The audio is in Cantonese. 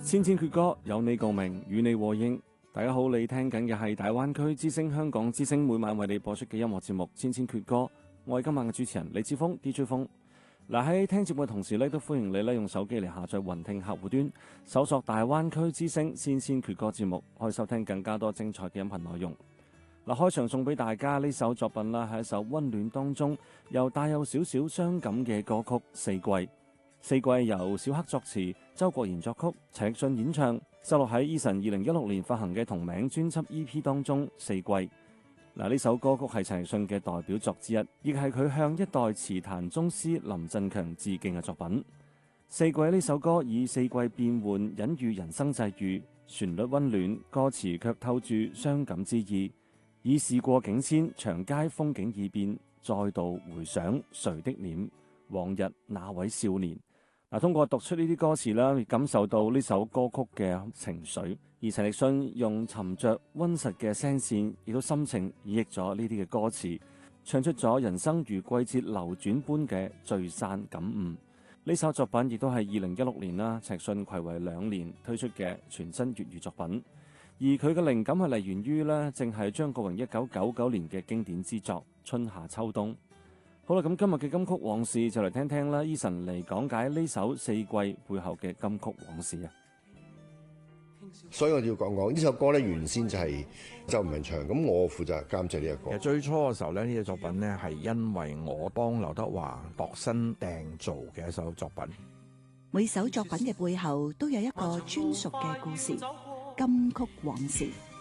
千千闕歌，有你共鳴，與你和應。大家好，你聽緊嘅係大灣區之聲香港之聲每晚為你播出嘅音樂節目《千千闕歌》。我係今晚嘅主持人李志峰 DJ 峰。喺聽節目嘅同時都歡迎你用手機嚟下載雲聽客戶端，搜索大灣區之聲千千闕歌節目，可以收聽更加多精彩嘅音頻內容。開場送俾大家呢首作品啦，係一首溫暖當中又帶有少少傷感嘅歌曲《四季》。四季由小黑作詞，周國賢作曲，陳奕迅演唱，收錄喺 Eason 2016年發行嘅同名專輯 EP 當中。四季呢首歌曲係陳奕迅嘅代表作之一，亦係佢向一代詞壇宗師林振強致敬嘅作品。四季呢首歌以四季變換隱喻人生際遇，旋律溫暖，歌詞卻透住傷感之意。已事過境遷，長街風景已變，再度回想誰的臉，往日那位少年。通過讀出呢啲歌詞啦，感受到呢首歌曲嘅情緒。而陳奕迅用沉着溫實嘅聲線，亦都深情演繹咗呢啲嘅歌詞，唱出咗人生如季節流轉般嘅聚散感悟。呢首作品亦都係2016年啦，陳奕迅睽違2年推出嘅全新粵語作品。而佢嘅靈感係嚟源於正係張國榮1999年嘅經典之作《春夏秋冬》。好啦，咁今日嘅金曲往事就嚟聽聽啦 Eason 嚟講解呢首四季背後嘅金曲往事啊。 所以我要講呢首歌咧，原先就係周文唱，咁我負責監製呢一個。 其實最初嘅時候咧，呢隻作品咧係因為我幫劉德華度身訂造嘅一首作品。 每首作品嘅背後都有一個專屬嘅故事，金曲往事。